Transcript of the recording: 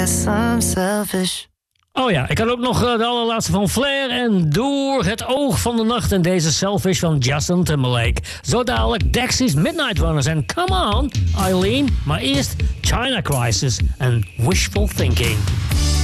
I'm selfish. Oh ja, ik had ook nog de allerlaatste van Flair en Door het oog van de nacht en deze Selfish van Justin Timberlake. Zo dadelijk Dexys Midnight Runners en Come On, Eileen. Maar eerst China Crisis en Wishful Thinking.